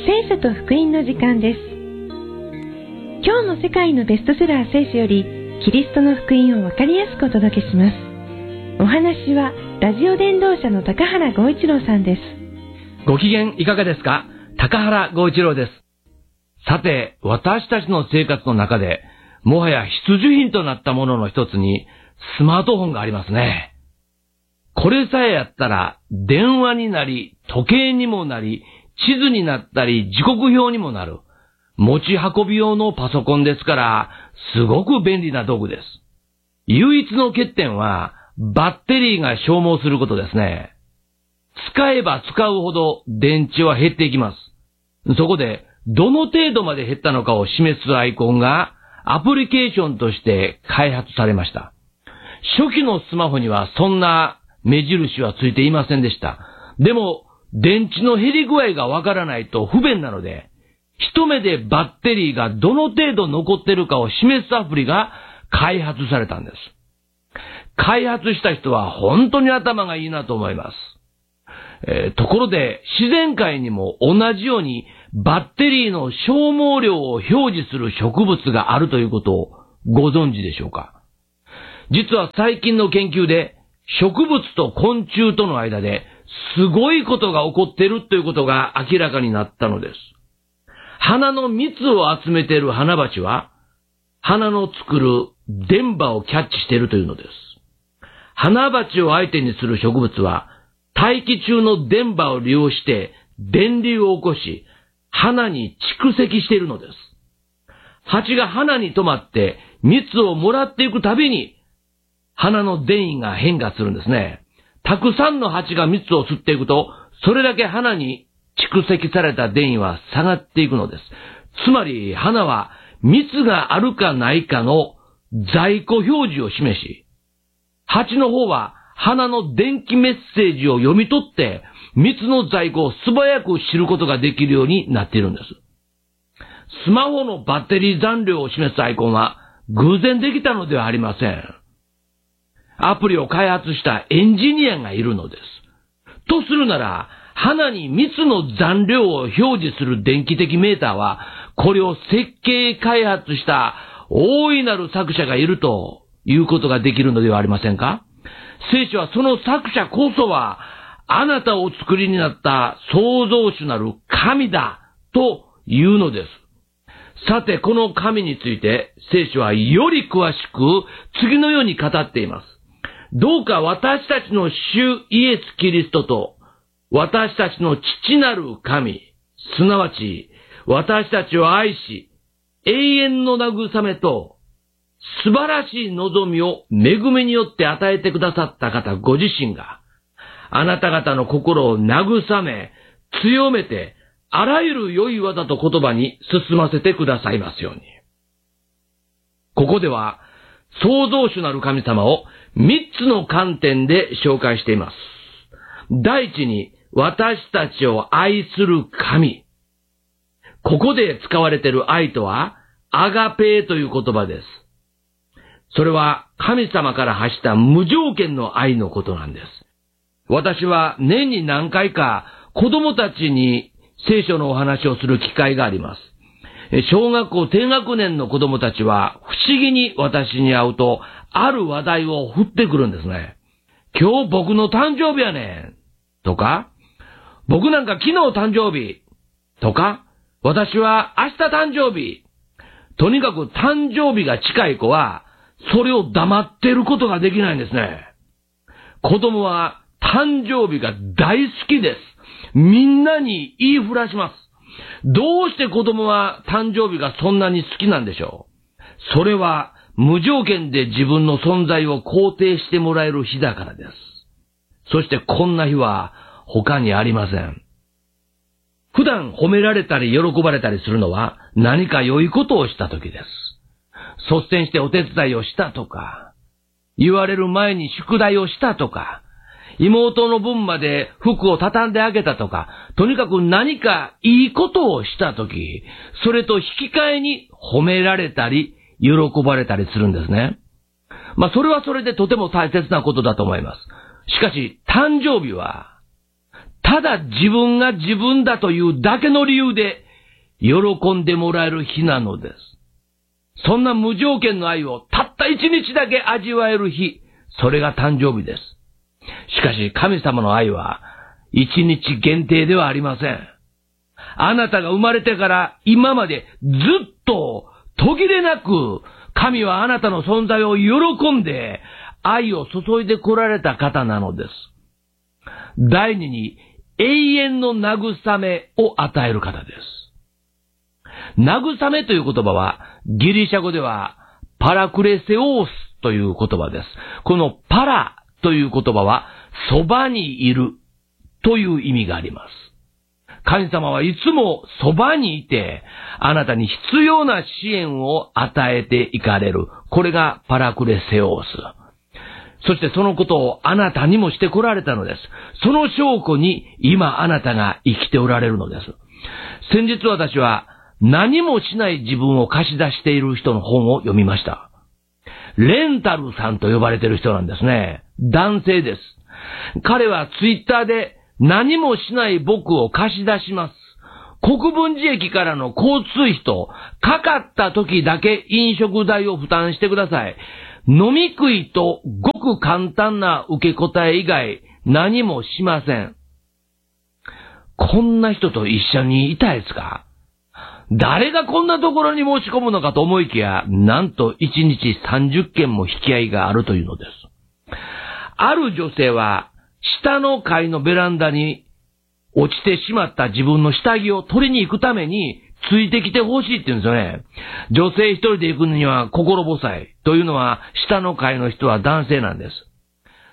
聖書と福音の時間です。今日も世界のベストセラー聖書よりキリストの福音をわかりやすくお届けします。お話はラジオ伝道者の高原剛一郎さんです。 ご機嫌いかがですか？高原剛一郎です。さて、私たちの生活の中でもはや必需品となったものの一つにスマートフォンがありますね。これさえやったら電話になり、時計にもなり、地図になったり時刻表にもなる。持ち運び用のパソコンですから、すごく便利な道具です。唯一の欠点は、バッテリーが消耗することですね。使えば使うほど電池は減っていきます。そこで、どの程度まで減ったのかを示すアイコンが、アプリケーションとして開発されました。初期のスマホにはそんな目印はついていませんでした。でも、電池の減り具合がわからないと不便なので、一目でバッテリーがどの程度残っているかを示すアプリが開発されたんです。開発した人は本当に頭がいいなと思います。ところで、自然界にも同じようにバッテリーの消耗量を表示する植物があるということをご存知でしょうか？実は最近の研究で植物と昆虫との間ですごいことが起こっているということが明らかになったのです。花の蜜を集めている花蜂は、花の作る電波をキャッチしているというのです。花蜂を相手にする植物は、大気中の電波を利用して電流を起こし、花に蓄積しているのです。蜂が花に止まって蜜をもらっていくたびに、花の電位が変化するんですね。たくさんの蜂が蜜を吸っていくと、それだけ花に蓄積された電位は下がっていくのです。つまり、花は蜜があるかないかの在庫表示を示し、蜂の方は花の電気メッセージを読み取って、蜜の在庫を素早く知ることができるようになっているんです。スマホのバッテリー残量を示すアイコンは偶然できたのではありません。アプリを開発したエンジニアがいるのです。とするなら、花に蜜の残量を表示する電気的メーターは、これを設計開発した大いなる作者がいるということができるのではありませんか？聖書はその作者こそは、あなたをお作りになった創造主なる神だというのです。さて、この神について聖書はより詳しく次のように語っています。どうか私たちの主イエス・キリストと私たちの父なる神、すなわち私たちを愛し、永遠の慰めと素晴らしい望みを恵みによって与えてくださった方ご自身が、あなた方の心を慰め、強めて、あらゆる良い技と言葉に進ませてくださいますように。ここでは、創造主なる神様を3つの観点で紹介しています。第一に、私たちを愛する神。ここで使われている愛とは、アガペーという言葉です。それは神様から発した無条件の愛のことなんです。私は年に何回か子供たちに聖書のお話をする機会があります。小学校低学年の子供たちは不思議に私に会うとある話題を振ってくるんですね。今日僕の誕生日やねん。とか、僕なんか昨日誕生日。とか、私は明日誕生日。とにかく誕生日が近い子はそれを黙っていることができないんですね。子供は誕生日が大好きです。みんなに言いふらします。どうして子供は誕生日がそんなに好きなんでしょう？それは無条件で自分の存在を肯定してもらえる日だからです。そしてこんな日は他にありません。普段褒められたり喜ばれたりするのは何か良いことをした時です。率先してお手伝いをしたとか、言われる前に宿題をしたとか、妹の分まで服を畳んであげたとか、とにかく何かいいことをしたとき、それと引き換えに褒められたり、喜ばれたりするんですね。それはそれでとても大切なことだと思います。しかし、誕生日は、たただ自分が自分だというだけの理由で喜んでもらえる日なのです。そんな無条件の愛をたった一日だけ味わえる日、それが誕生日です。しかし神様の愛は一日限定ではありません。あなたが生まれてから今までずっと途切れなく神はあなたの存在を喜んで愛を注いで来られた方なのです。第二に永遠の慰めを与える方です。慰めという言葉はギリシャ語ではパラクレセオースという言葉です。このパラという言葉はそばにいるという意味があります。神様はいつもそばにいて、あなたに必要な支援を与えていかれる。これがパラクレセオース。そしてそのことをあなたにもしてこられたのです。その証拠に今あなたが生きておられるのです。先日私は何もしない自分を貸し出している人の本を読みました。レンタルさんと呼ばれている人なんですね。男性です。彼はツイッターで何もしない僕を貸し出します。国分寺駅からの交通費とかかった時だけ飲食代を負担してください。飲み食いとごく簡単な受け答え以外何もしません。こんな人と一緒にいたいですか？誰がこんなところに申し込むのかと思いきや、なんと1日30件も引き合いがあるというのです。ある女性は下の階のベランダに落ちてしまった自分の下着を取りに行くためについてきてほしいって言うんですよね。女性一人で行くには心細い。というのは下の階の人は男性なんです。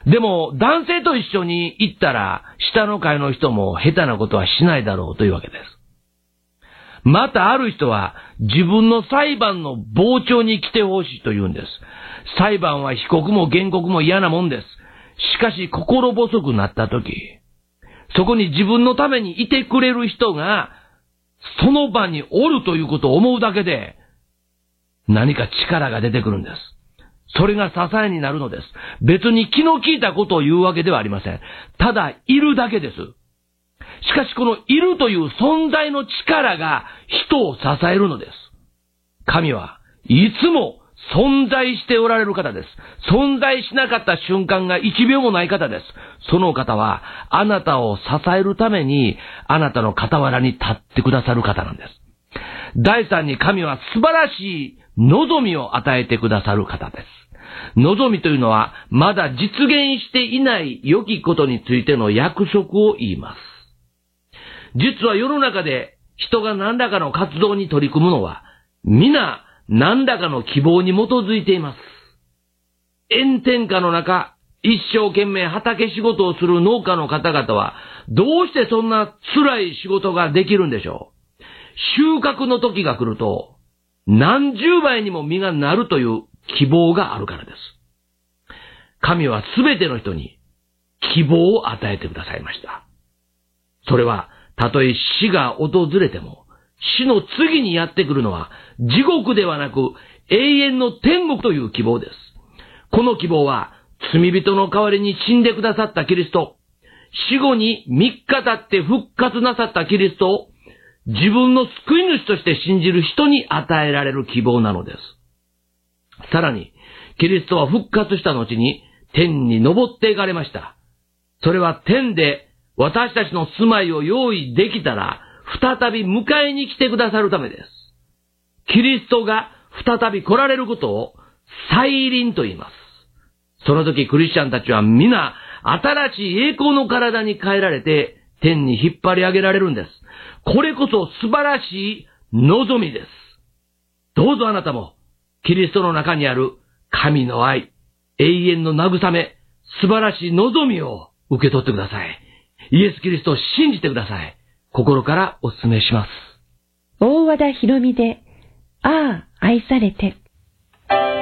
でも男性と一緒に行ったら下の階の人も下手なことはしないだろうというわけです。またある人は自分の裁判の傍聴に来てほしいと言うんです。裁判は被告も原告も嫌なもんです。しかし心細くなったとき、そこに自分のためにいてくれる人がその場におるということを思うだけで何か力が出てくるんです。それが支えになるのです。別に気の利いたことを言うわけではありません。ただいるだけです。しかしこのいるという存在の力が人を支えるのです。神はいつも存在しておられる方です。存在しなかった瞬間が1秒もない方です。その方はあなたを支えるためにあなたの傍らに立ってくださる方なんです。第三に神は素晴らしい望みを与えてくださる方です。望みというのはまだ実現していない良きことについての約束を言います。実は世の中で人が何らかの活動に取り組むのは皆何らかの希望に基づいています。炎天下の中、一生懸命畑仕事をする農家の方々は、どうしてそんな辛い仕事ができるんでしょう。収穫の時が来ると、何十倍にも実がなるという希望があるからです。神はすべての人に希望を与えてくださいました。それは、たとえ死が訪れても、死の次にやってくるのは地獄ではなく永遠の天国という希望です。この希望は罪人の代わりに死んでくださったキリスト、死後に3日経って復活なさったキリストを自分の救い主として信じる人に与えられる希望なのです。さらにキリストは復活した後に天に昇っていかれました。それは天で私たちの住まいを用意できたら再び迎えに来てくださるためです。キリストが再び来られることを再臨と言います。その時クリスチャンたちは皆新しい栄光の体に変えられて天に引っ張り上げられるんです。これこそ素晴らしい望みです。どうぞあなたもキリストの中にある神の愛、永遠の慰め、素晴らしい望みを受け取ってください。イエス・キリストを信じてください。心からお勧めします。 大和田博美で、ああ、愛されて。